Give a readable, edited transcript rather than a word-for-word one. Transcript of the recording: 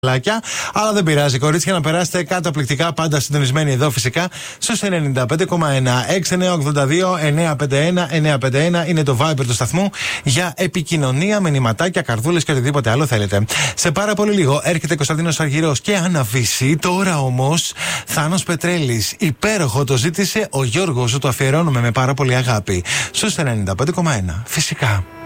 Αλλά δεν πειράζει, κορίτσια, να περάσετε καταπληκτικά, πάντα συντονισμένοι εδώ φυσικά στους 95,1. 6982-951-951 είναι το Viber του σταθμού για επικοινωνία, μηνυματάκια, καρδούλες και οτιδήποτε άλλο θέλετε. Σε πάρα πολύ λίγο έρχεται Κωνσταντίνος Αργυρός και Άννα Βύση. Τώρα όμως Θάνος Πετρέλης. Υπέροχο, το ζήτησε ο Γιώργος, το αφιερώνουμε με πάρα πολύ αγάπη. Στους 95,1. Φυσικά.